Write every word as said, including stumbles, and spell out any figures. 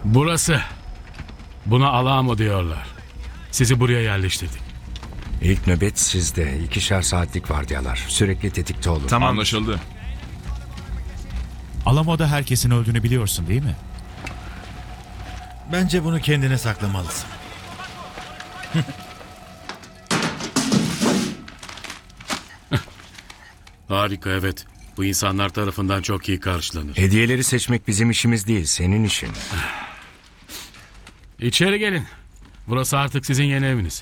Burası. Buna Alamo diyorlar. Sizi buraya yerleştirdik. İlk nöbet sizde. İkişer saatlik vardiyalar. Sürekli tetikte olun. Tamam. Anlaşıldı. Alamo'da herkesin öldüğünü biliyorsun değil mi? Bence bunu kendine saklamalısın. Harika, evet. Bu insanlar tarafından çok iyi karşılanır. Hediyeleri seçmek bizim işimiz değil, senin işin. İçeri gelin. Burası artık sizin yeni eviniz.